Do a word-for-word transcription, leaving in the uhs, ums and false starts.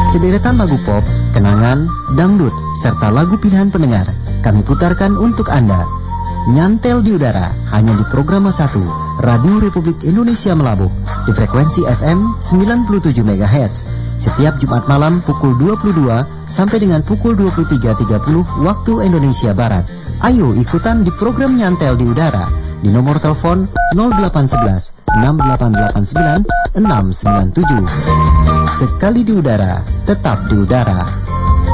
Sederetan lagu pop, kenangan, dangdut, serta lagu pilihan pendengar kami putarkan untuk Anda. Nyantel di udara hanya di Programa satu Radio Republik Indonesia Melabuh di frekuensi F M sembilan puluh tujuh megahertz setiap Jumat malam pukul dua puluh dua sampai dengan pukul dua puluh tiga tiga puluh waktu Indonesia Barat. Ayo ikutan di program Nyantel di udara di nomor telepon nol delapan satu satu enam delapan delapan sembilan enam sembilan tujuh. Sekali di udara, tetap di udara.